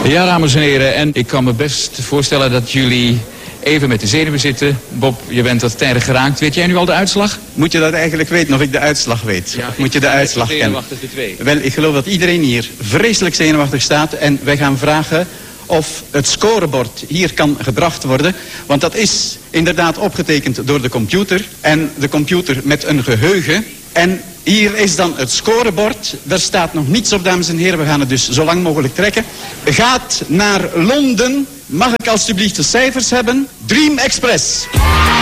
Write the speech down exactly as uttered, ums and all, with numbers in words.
Ja, dames en heren, en ik kan me best voorstellen dat jullie even met de zenuwen zitten. Bob, je bent wat tijdig geraakt. Weet jij nu al de uitslag? Moet je dat eigenlijk weten, of ik de uitslag weet? Ja, of moet je de uitslag kennen? De twee. Wel, ik geloof dat iedereen hier vreselijk zenuwachtig staat. En wij gaan vragen of het scorebord hier kan gebracht worden. Want dat is inderdaad opgetekend door de computer. En de computer met een geheugen. En hier is dan het scorebord. Daar staat nog niets op, dames en heren. We gaan het dus zo lang mogelijk trekken. Gaat naar Londen. Mag ik alstublieft de cijfers hebben? Dream Express.